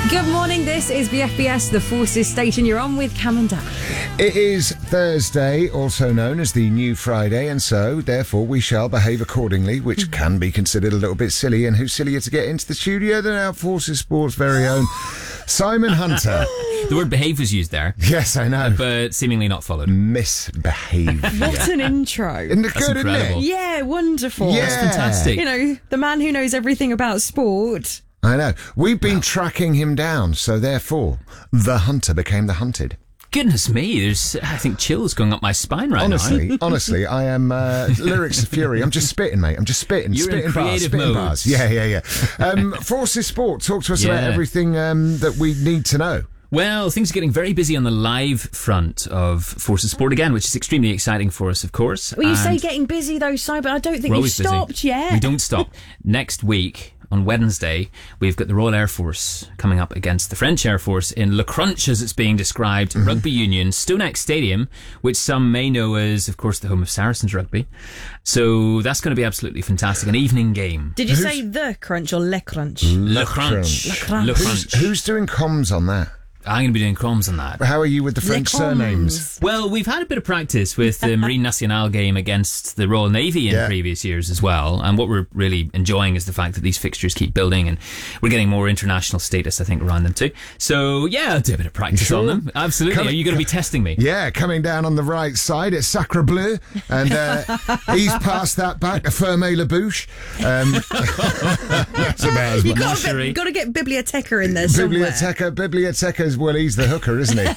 Good morning, this is BFBS, the Forces Station. You're on with Cam and Dan. It is Thursday, also known as the New Friday, and so, therefore, we shall behave accordingly, which can be considered a little bit silly. And who's sillier to get into the studio than our Forces Sports' very own Simon Hunter? The word behave was used there. Yes, I know. But seemingly not followed. Misbehave. What an intro. Isn't it good, incredible. isn't it? Yeah, wonderful. Yeah. That's fantastic. You know, the man who knows everything about sport. I know. We've been tracking him down, so therefore, the hunter became the hunted. Goodness me, there's, I think, chills going up my spine right now. Honestly, I am lyrics of fury. I'm just spitting, mate. I'm just spitting. You're spitting in creative bars, spitting mode. bars. Yeah. Forces Sport, talk to us about everything that we need to know. Well, things are getting very busy on the live front of Forces Sport again, which is extremely exciting for us, of course. Well, you say And getting busy though, Si, but I don't think we're you've always busy. stopped yet. We don't stop. Next week, on Wednesday, we've got the Royal Air Force coming up against the French Air Force in Le Crunch, as it's being described, Rugby Union, Stonex Stadium, which some may know as, of course, the home of Saracens Rugby. So that's going to be absolutely fantastic. An evening game. Did you say the crunch or le crunch? Le Crunch. Le Crunch. Le Crunch. Who's doing comms on that? I'm going to be doing crumbs on that. How are you with the French Les surnames? Coms. Well, we've had a bit of practice with the Marine Nationale game against the Royal Navy in previous years as well. And what we're really enjoying is the fact that these fixtures keep building and we're getting more international status, I think, around them too. So, yeah, I'll do a bit of practice on them. Absolutely. Are you going to be testing me? Yeah, coming down on the right side, it's Sacre Bleu, and he's passed that back to Ferme Labouche. That's about as You've much. got to get Biblioteca in there somewhere. Biblioteca's, well, he's the hooker, isn't he?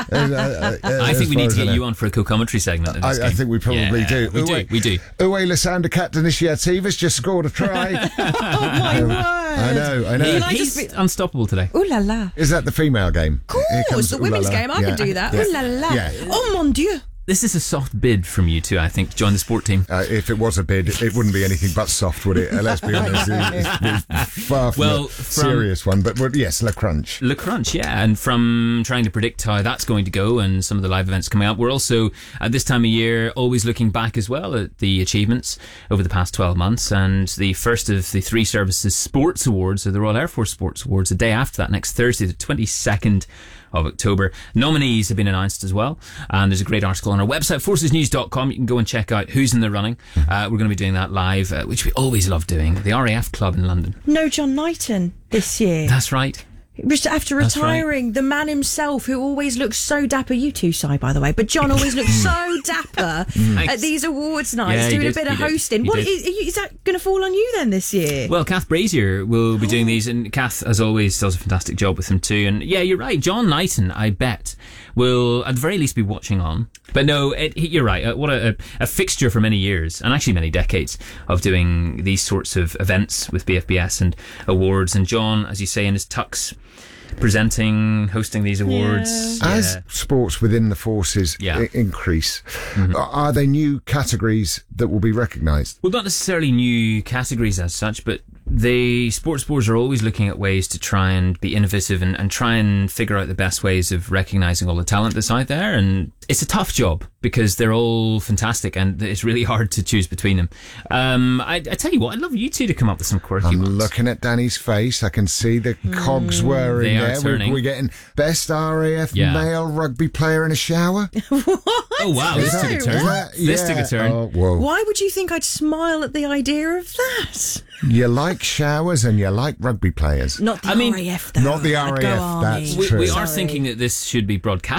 I think we need to get you on for a co-commentary segment. In this I game. think we probably do. We do. Uwe Lasanda Captain Initiativas just scored a try. Oh my word! I know. He's unstoppable today. Ooh la la. Is that the female game? Of course, the women's game. I could do that. Ooh la la. Yeah. Oh mon Dieu. This is a soft bid from you two, I think, to join the sport team. If it was a bid, it wouldn't be anything but soft, would it? Let's be honest. It's far from a serious one. But yes, Le Crunch. Le Crunch, yeah. And from trying to predict how that's going to go and some of the live events coming up, we're also, at this time of year, always looking back as well at the achievements over the past 12 months. And the first of the three services sports awards, or the Royal Air Force Sports Awards, the day after that, next Thursday, the 22nd of October. Nominees have been announced as well, and there's a great article on our website, forcesnews.com. You can go and check out who's in the running. We're going to be doing that live, which we always love doing, the RAF Club in London. No John Knighton this year. That's right. After retiring, the man himself who always looks so dapper. You too, Si, by the way, but John always looks so dapper at these awards nights, doing a bit of hosting. What is that going to fall on you then this year? Well, Kath Brazier will be doing these, and Kath, as always, does a fantastic job with them too. And yeah, you're right, John Knighton, I bet, will at the very least be watching on. But no, you're right. What a fixture for many years, and actually many decades, of doing these sorts of events with BFBS and awards. And John, as you say, in his tux, presenting, hosting these awards. Yeah. As sports within the forces increase, are there new categories that will be recognised? Well, not necessarily new categories as such, but the sports boards are always looking at ways to try and be innovative and try and figure out the best ways of recognising all the talent that's out there. And it's a tough job because they're all fantastic and it's really hard to choose between them. I tell you what, I'd love you two to come up with some quirky ones. I'm looking at Danny's face. I can see the cogs whirring there. We're getting best RAF male rugby player in a shower. Oh, wow. This took a turn. This took a turn. Oh, whoa. Why would you think I'd smile at the idea of that? You like showers and you like rugby players. Not the RAF, though. Not the RAF, that's true. We are thinking that this should be broadcast